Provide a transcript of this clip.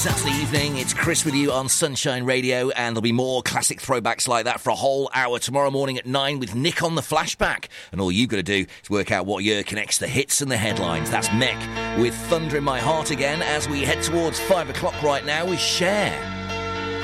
Saturday evening. It's Chris with you on Sunshine Radio, and there'll be more classic throwbacks like that for a whole hour tomorrow morning at 9 with Nick on the Flashback. And all you've got to do is work out what year connects the hits and the headlines. That's Mek with Thunder in My Heart again, as we head towards 5 o'clock right now with Cher.